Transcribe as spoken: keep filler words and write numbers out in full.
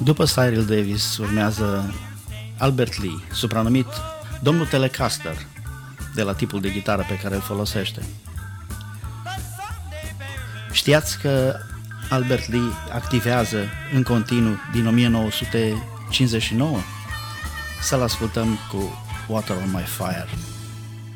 După Cyril Davis urmează Albert Lee, supranumit domnul Telecaster, de la tipul de gitară pe care îl folosește. Știați că Albert Lee activează în continuu din o mie nouă sute cincizeci și nouă? Să-l ascultăm cu Water on My Fire.